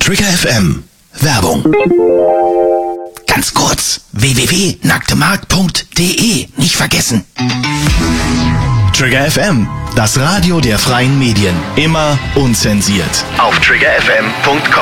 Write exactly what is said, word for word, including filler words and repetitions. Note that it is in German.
Trigger F M. Werbung. Ganz kurz. w w w punkt nacktemarkt punkt d e. Nicht vergessen. Trigger F M. Das Radio der freien Medien. Immer unzensiert. Auf trigger f m punkt com.